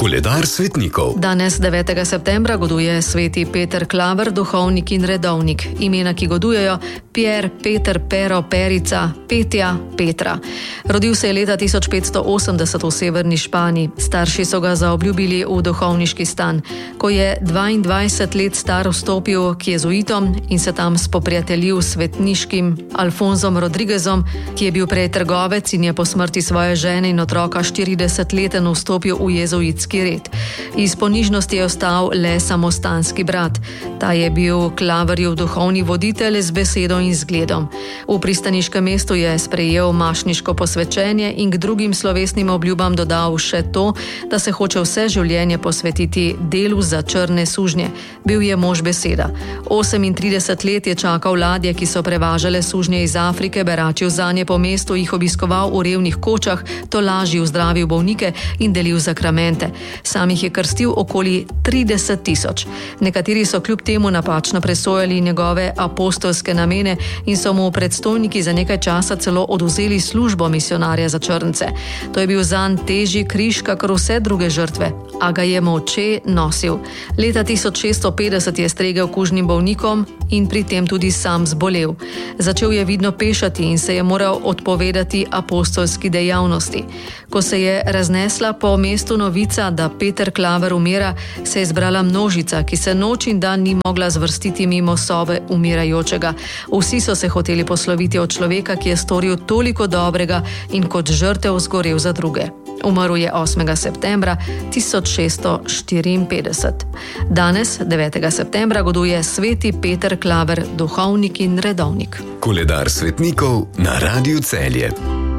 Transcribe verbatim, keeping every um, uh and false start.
Koledar svetnikov. Danes, devetega septembra, goduje sveti Peter Klaver, duhovnik in redovnik. Imena, ki godujejo: Pier, Peter, Pero, Perica, Petja, Petra. Rodil se je leta tisoč petsto osemdeset v severni Španiji. Starši so ga zaobljubili v duhovniški stan. Ko je dvaindvajset let star, vstopil k jezuitom in se tam spoprijateljil s svetniškim Alfonsom Rodriguezom, ki je bil prej trgovec in je po smrti svoje žene in otroka štiridesetleten vstopil v jezuitski red. Iz ponižnosti je ostal le samostanski brat. Ta je bil Klaverjev duhovni voditelj z besedo in zgledom. V pristaniškem mestu je sprejel mašniško posvečenje in k drugim slovesnim obljubam dodal še to, da se hoče vse življenje posvetiti delu za črne sužnje. Bil je mož beseda. osemintrideset let je čakal ladje, ki so prevažale sužnje iz Afrike, beračil zanje po mestu, jih obiskoval v revnih kočah, tolažil, zdravil bolnike in delil zakramente. Sam jih je krstil okoli trideset tisoč. Nekateri so kljub temu napačno presojali njegove apostolske namene in so mu predstojniki za nekaj časa celo odvzeli službo misionarja za črnce. To je bil zanj težji križ, kakor vse druge žrtve, a ga je molče nosil. Leta tisoč šeststo petdeset je stregel kužnim bolnikom in pri tem tudi sam zbolel. Začel je vidno pešati in se je moral odpovedati apostolski dejavnosti. Ko se je raznesla po mestu novica, da Peter Klaver umira, se je zbrala množica, ki se noč in dan ni mogla zvrstiti mimo sobe umirajočega. Vsi so se hoteli posloviti od človeka, ki je storil toliko dobrega in kot žrtev zgorel za druge. Umrl je osmega septembra tisoč šeststo štiriinpetdeset. Danes, devetega septembra, goduje sveti Peter Klaver, duhovnik in redovnik. Koledar svetnikov na Radiu Celje.